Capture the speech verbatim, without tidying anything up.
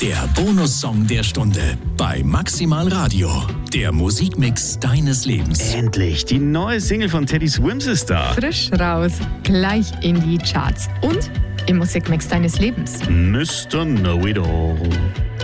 Der Bonussong der Stunde bei Maximal Radio. Der Musikmix deines Lebens. Endlich, die neue Single von Teddy Swims ist da. Frisch raus, gleich in die Charts und im Musikmix deines Lebens. Mister Know It All.